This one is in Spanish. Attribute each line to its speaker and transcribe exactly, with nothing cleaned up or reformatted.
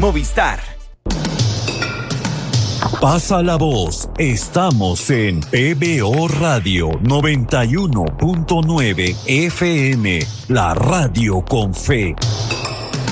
Speaker 1: Movistar.
Speaker 2: Pasa la voz, estamos en P B O Radio noventa y uno punto nueve F M, la radio con fe.